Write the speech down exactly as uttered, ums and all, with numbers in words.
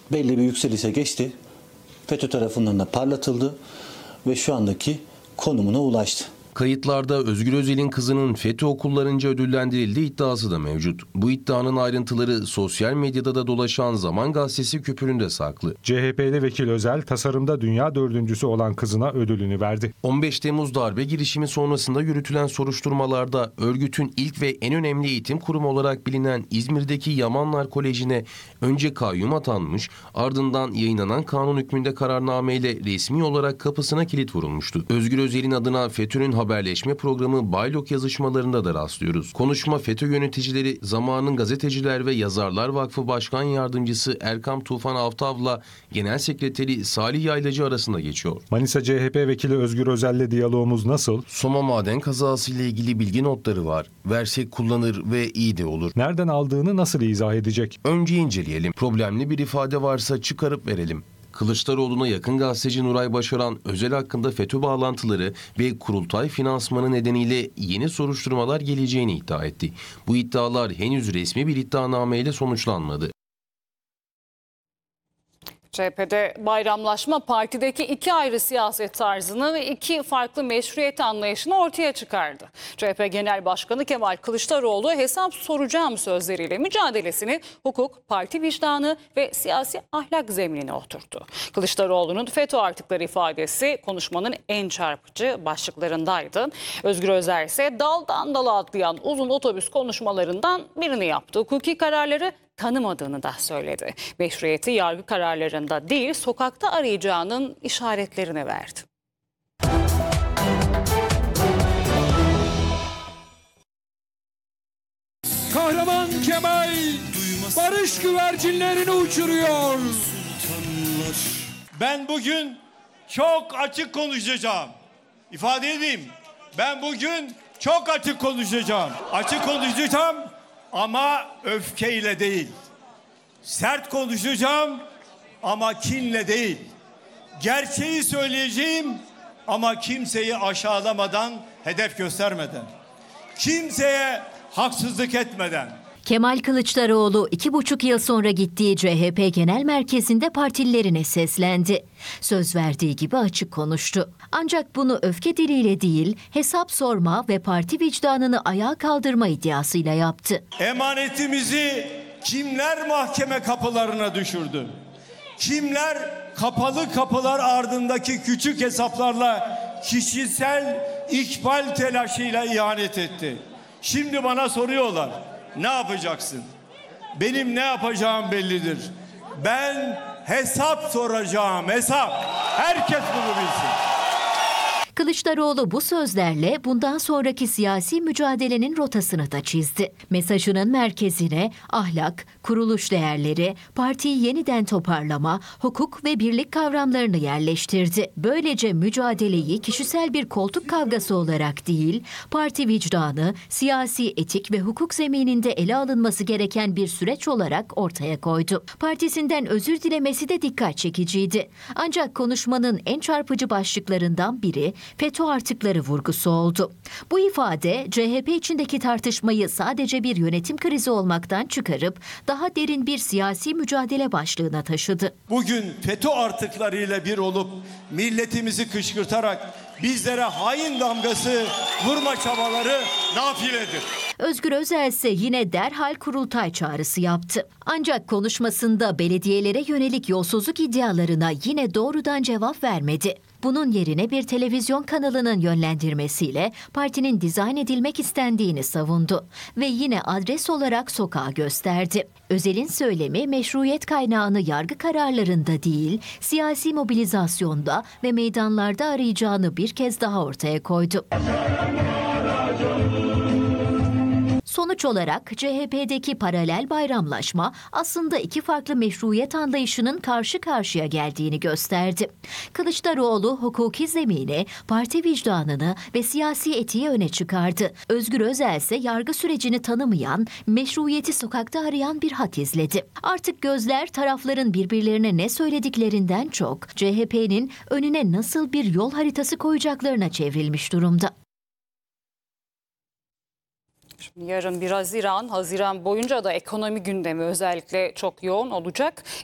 belli bir yükselişe geçti. FETÖ tarafından da parlatıldı ve şu andaki konumuna ulaştı. Kayıtlarda Özgür Özel'in kızının FETÖ okullarınca ödüllendirildiği iddiası da mevcut. Bu iddianın ayrıntıları sosyal medyada da dolaşan Zaman Gazetesi küpüründe saklı. C H P'li vekil Özel, tasarımda dünya dördüncüsü olan kızına ödülünü verdi. on beş Temmuz darbe girişimi sonrasında yürütülen soruşturmalarda örgütün ilk ve en önemli eğitim kurumu olarak bilinen İzmir'deki Yamanlar Koleji'ne önce kayyum atanmış, ardından yayınlanan kanun hükmünde kararnameyle resmi olarak kapısına kilit vurulmuştu. Özgür Özel'in adına FETÖ'nün haberleşme programı Baylok yazışmalarında da rastlıyoruz. Konuşma FETÖ yöneticileri Zamanın Gazeteciler ve Yazarlar Vakfı Başkan Yardımcısı Erkam Tufan Avtav'la Genel Sekreteri Salih Yaylacı arasında geçiyor. Manisa C H P vekili Özgür Özel'le diyalogumuz nasıl? Soma maden kazası ile ilgili bilgi notları var. Versek kullanır ve iyi de olur. Nereden aldığını nasıl izah edecek? Önce inceleyelim. Problemli bir ifade varsa çıkarıp verelim. Kılıçdaroğlu'na yakın gazeteci Nuray Başaran, Özel hakkında FETÖ bağlantıları ve kurultay finansmanı nedeniyle yeni soruşturmalar geleceğini iddia etti. Bu iddialar henüz resmi bir iddianameyle sonuçlanmadı. C H P'de bayramlaşma partideki iki ayrı siyaset tarzını ve iki farklı meşruiyet anlayışını ortaya çıkardı. C H P Genel Başkanı Kemal Kılıçdaroğlu hesap soracağım sözleriyle mücadelesini hukuk, parti vicdanı ve siyasi ahlak zeminine oturttu. Kılıçdaroğlu'nun FETÖ artıkları ifadesi konuşmanın en çarpıcı başlıklarındaydı. Özgür Özel ise daldan dala atlayan uzun otobüs konuşmalarından birini yaptı. Hukuki kararları tanımadığını da söyledi. Meşruiyeti yargı kararlarında değil, sokakta arayacağının işaretlerini verdi. Kahraman Kemal barış güvercinlerini uçuruyor. Ben bugün çok açık konuşacağım. İfade edeyim. Ben bugün çok açık konuşacağım. Açık konuşacağım. Ama öfkeyle değil, sert konuşacağım ama kinle değil. Gerçeği söyleyeceğim ama kimseyi aşağılamadan, hedef göstermeden. Kimseye haksızlık etmeden. Kemal Kılıçdaroğlu iki buçuk yıl sonra gittiği C H P Genel Merkezi'nde partililerine seslendi. Söz verdiği gibi açık konuştu. Ancak bunu öfke diliyle değil, hesap sorma ve parti vicdanını ayağa kaldırma iddiasıyla yaptı. Emanetimizi kimler mahkeme kapılarına düşürdü? Kimler kapalı kapılar ardındaki küçük hesaplarla kişisel ikbal telaşıyla ihanet etti? Şimdi bana soruyorlar. Ne yapacaksın? Benim ne yapacağım bellidir. Ben hesap soracağım, hesap. Herkes bunu bilsin. Kılıçdaroğlu bu sözlerle bundan sonraki siyasi mücadelenin rotasını da çizdi. Mesajının merkezine ahlak, kuruluş değerleri, partiyi yeniden toparlama, hukuk ve birlik kavramlarını yerleştirdi. Böylece mücadeleyi kişisel bir koltuk kavgası olarak değil, parti vicdanı, siyasi etik ve hukuk zemininde ele alınması gereken bir süreç olarak ortaya koydu. Partisinden özür dilemesi de dikkat çekiciydi. Ancak konuşmanın en çarpıcı başlıklarından biri FETÖ artıkları vurgusu oldu. Bu ifade C H P içindeki tartışmayı sadece bir yönetim krizi olmaktan çıkarıp daha derin bir siyasi mücadele başlığına taşıdı. Bugün FETÖ artıklarıyla bir olup milletimizi kışkırtarak bizlere hain damgası vurma çabaları nafiledir. Özgür Özel ise yine derhal kurultay çağrısı yaptı. Ancak konuşmasında belediyelere yönelik yolsuzluk iddialarına yine doğrudan cevap vermedi. Bunun yerine bir televizyon kanalının yönlendirmesiyle partinin dizayn edilmek istendiğini savundu ve yine adres olarak sokağı gösterdi. Özel'in söylemi meşruiyet kaynağını yargı kararlarında değil, siyasi mobilizasyonda ve meydanlarda arayacağını bir kez daha ortaya koydu. Sonuç olarak C H P'deki paralel bayramlaşma aslında iki farklı meşruiyet anlayışının karşı karşıya geldiğini gösterdi. Kılıçdaroğlu hukuki zemini, parti vicdanını ve siyasi etiği öne çıkardı. Özgür Özel ise yargı sürecini tanımayan, meşruiyeti sokakta arayan bir hat izledi. Artık gözler tarafların birbirlerine ne söylediklerinden çok C H P'nin önüne nasıl bir yol haritası koyacaklarına çevrilmiş durumda. Yarın bir Haziran, Haziran boyunca da ekonomi gündemi özellikle çok yoğun olacak.